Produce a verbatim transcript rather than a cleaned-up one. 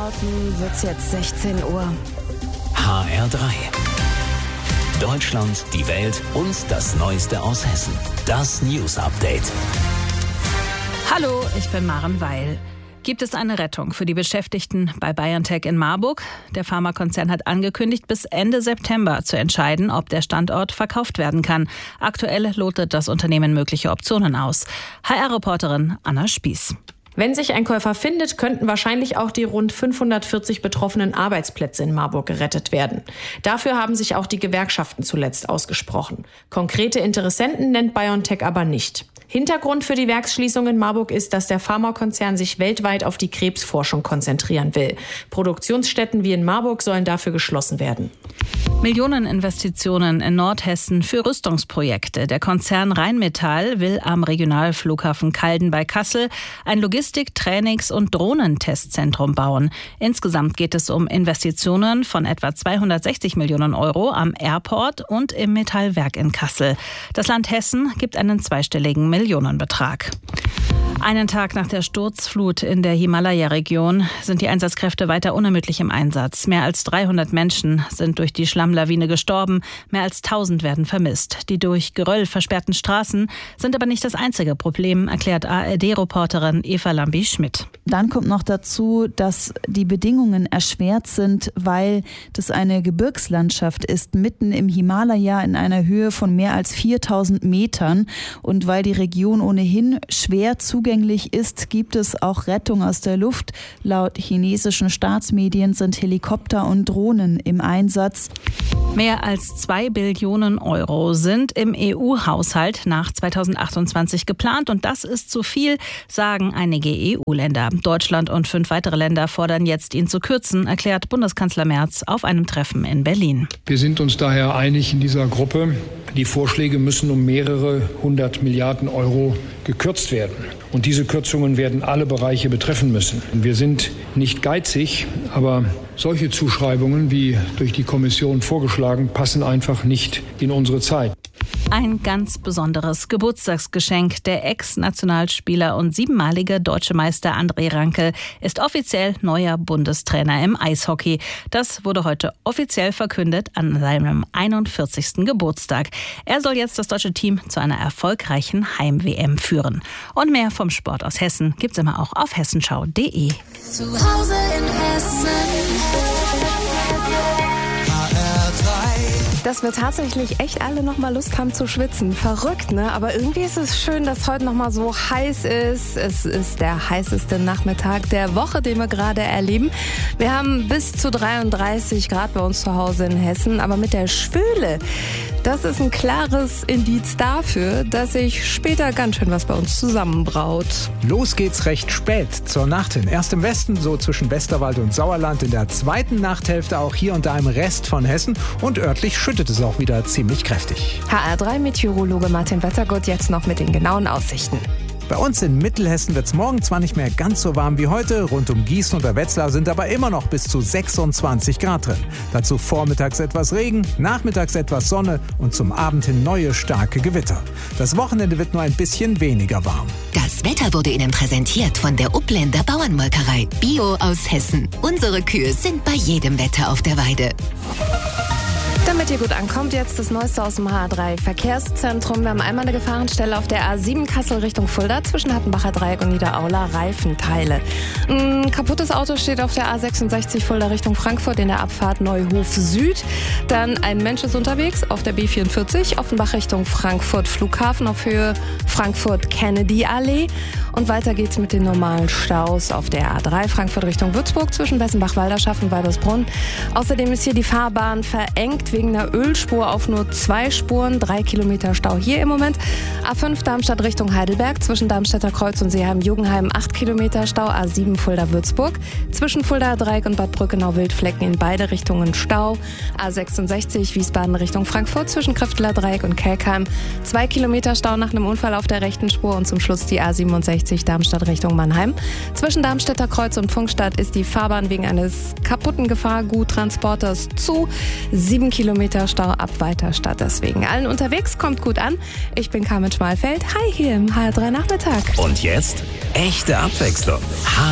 Orten wird es jetzt sechzehn Uhr. H R drei. Deutschland, die Welt und das Neueste aus Hessen. Das News Update. Hallo, ich bin Maren Weil. Gibt es eine Rettung für die Beschäftigten bei BioNTech in Marburg? Der Pharmakonzern hat angekündigt, bis Ende September zu entscheiden, ob der Standort verkauft werden kann. Aktuell lotet das Unternehmen mögliche Optionen aus. H R-Reporterin Anna Spieß. Wenn sich ein Käufer findet, könnten wahrscheinlich auch die rund fünfhundertvierzig betroffenen Arbeitsplätze in Marburg gerettet werden. Dafür haben sich auch die Gewerkschaften zuletzt ausgesprochen. Konkrete Interessenten nennt BioNTech aber nicht. Hintergrund für die Werksschließung in Marburg ist, dass der Pharmakonzern sich weltweit auf die Krebsforschung konzentrieren will. Produktionsstätten wie in Marburg sollen dafür geschlossen werden. Millioneninvestitionen in Nordhessen für Rüstungsprojekte. Der Konzern Rheinmetall will am Regionalflughafen Calden bei Kassel ein Logistik-, Trainings- und Drohnentestzentrum bauen. Insgesamt geht es um Investitionen von etwa zweihundertsechzig Millionen Euro am Airport und im Metallwerk in Kassel. Das Land Hessen gibt einen zweistelligen Millionenbetrag. Einen Tag nach der Sturzflut in der Himalaya-Region sind die Einsatzkräfte weiter unermüdlich im Einsatz. Mehr als dreihundert Menschen sind durch die Schlammlawine gestorben, mehr als tausend werden vermisst. Die durch Geröll versperrten Straßen sind aber nicht das einzige Problem, erklärt A R D-Reporterin Eva Lambi-Schmidt. Dann kommt noch dazu, dass die Bedingungen erschwert sind, weil das eine Gebirgslandschaft ist, mitten im Himalaya in einer Höhe von mehr als viertausend Metern. Und weil die Region ohnehin schwer zugänglich ist, gibt es auch Rettung aus der Luft. Laut chinesischen Staatsmedien sind Helikopter und Drohnen im Einsatz. Mehr als zwei Billionen Euro sind im E U-Haushalt nach zweitausendachtundzwanzig geplant. Und das ist zu viel, sagen einige E U-Länder. Deutschland und fünf weitere Länder fordern jetzt, ihn zu kürzen, erklärt Bundeskanzler Merz auf einem Treffen in Berlin. Wir sind uns daher einig in dieser Gruppe. Die Vorschläge müssen um mehrere hundert Milliarden Euro gekürzt werden. Und diese Kürzungen werden alle Bereiche betreffen müssen. Wir sind nicht geizig, aber solche Zuschreibungen, wie durch die Kommission vorgeschlagen, passen einfach nicht in unsere Zeit. Ein ganz besonderes Geburtstagsgeschenk. Der Ex-Nationalspieler und siebenmalige deutsche Meister André Rankel ist offiziell neuer Bundestrainer im Eishockey. Das wurde heute offiziell verkündet an seinem einundvierzigsten Geburtstag. Er soll jetzt das deutsche Team zu einer erfolgreichen Heim-W M führen. Und mehr vom Sport aus Hessen gibt's immer auch auf hessenschau punkt de. Zu Hause in Hessen. Dass wir tatsächlich echt alle noch mal Lust haben zu schwitzen. Verrückt, ne? Aber irgendwie ist es schön, dass heute noch mal so heiß ist. Es ist der heißeste Nachmittag der Woche, den wir gerade erleben. Wir haben bis zu dreiunddreißig Grad bei uns zu Hause in Hessen. Aber mit der Schwüle, das ist ein klares Indiz dafür, dass sich später ganz schön was bei uns zusammenbraut. Los geht's recht spät zur Nacht hin. Erst im Westen, so zwischen Westerwald und Sauerland. In der zweiten Nachthälfte auch hier und da im Rest von Hessen. Und örtlich schüttet es auch wieder ziemlich kräftig. H R drei Meteorologe Martin Wettergott jetzt noch mit den genauen Aussichten. Bei uns in Mittelhessen wird es morgen zwar nicht mehr ganz so warm wie heute, rund um Gießen und der Wetzlar sind aber immer noch bis zu sechsundzwanzig Grad drin. Dazu vormittags etwas Regen, nachmittags etwas Sonne und zum Abend hin neue starke Gewitter. Das Wochenende wird nur ein bisschen weniger warm. Das Wetter wurde Ihnen präsentiert von der Upländer Bauernmolkerei. Bio aus Hessen. Unsere Kühe sind bei jedem Wetter auf der Weide. Damit ihr gut ankommt, jetzt das Neueste aus dem H R drei Verkehrszentrum. Wir haben einmal eine Gefahrenstelle auf der A sieben Kassel Richtung Fulda zwischen Hattenbacher Dreieck und Niederaula. Reifenteile. Ein kaputtes Auto steht auf der A sechsundsechzig Fulda Richtung Frankfurt in der Abfahrt Neuhof Süd. Dann ein Mensch ist unterwegs auf der B vierundvierzig Offenbach Richtung Frankfurt Flughafen auf Höhe Frankfurt Kennedy Allee. Und weiter geht's mit den normalen Staus auf der A drei Frankfurt Richtung Würzburg zwischen Bessenbach-Walderschaft und Waldersbrunn. Außerdem ist hier die Fahrbahn verengt wegen einer Ölspur auf nur zwei Spuren. Drei Kilometer Stau hier im Moment. A fünf Darmstadt Richtung Heidelberg zwischen Darmstädter Kreuz und Seeheim-Jugenheim. Acht Kilometer Stau. A sieben Fulda-Würzburg zwischen Fulda-Dreieck und Bad Brückenau-Wildflecken in beide Richtungen Stau. A sechsundsechzig Wiesbaden Richtung Frankfurt zwischen Krifteler Dreieck und Kelkheim. Zwei Kilometer Stau nach einem Unfall auf der rechten Spur. Und zum Schluss die A siebenundsechzig Darmstadt Richtung Mannheim. Zwischen Darmstädter Kreuz und Funkstadt ist die Fahrbahn wegen eines kaputten Gefahrguttransporters zu. Sieben Kilometer Stau ab Weiterstadt. Deswegen allen unterwegs, kommt gut an. Ich bin Carmen Schmalfeld. Hi hier im H R drei Nachmittag. Und jetzt echte Abwechslung.